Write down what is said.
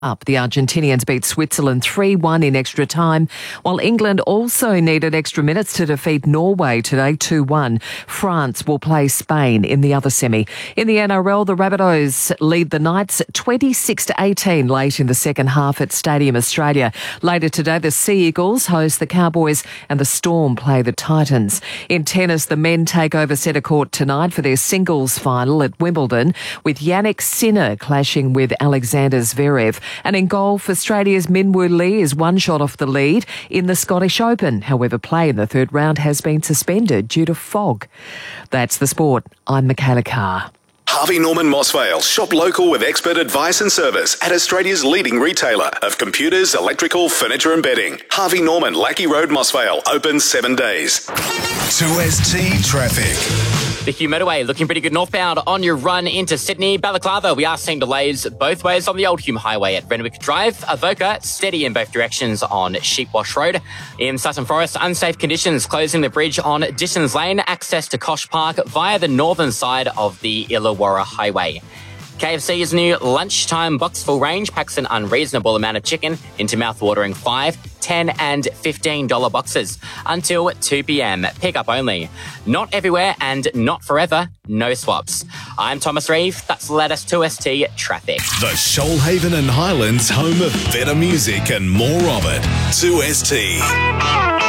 Up. The Argentinians beat Switzerland 3-1 in extra time, while England also needed extra minutes to defeat Norway today 2-1. France will play Spain in the other semi. In the NRL, the Rabbitohs lead the Knights 26-18 late in the second half at Stadium Australia. Later today, the Sea Eagles host the Cowboys and the Storm play the Titans. In tennis, the men take over centre court tonight for their singles final at Wimbledon, with Jannik Sinner clashing with Alexander Zverev. And in golf, Australia's Min Woo Lee is one shot off the lead in the Scottish Open. However, play in the third round has been suspended due to fog. That's the sport. I'm Michaela Carr. Harvey Norman Mossvale. Shop local with expert advice and service at Australia's leading retailer of computers, electrical, furniture and bedding. Harvey Norman, Lackey Road, Mossvale. Open 7 days. 2ST Traffic. The Hugh Motorway looking pretty good northbound on your run into Sydney. Balaclava, we are seeing delays both ways on the Old Hume Highway at Renwick Drive. Avoca, steady in both directions on Sheepwash Road. In Sutton Forest, unsafe conditions closing the bridge on Dissons Lane. Access to Kosh Park via the northern side of the Illawarra Highway. KFC's new lunchtime box full range packs an unreasonable amount of chicken into mouth-watering $5, $10 and $15 boxes until 2 p.m. Pick-up only. Not everywhere and not forever. No swaps. I'm Thomas Reeve. That's the latest 2ST Traffic. The Shoalhaven and Highlands home of better music and more of it. 2ST.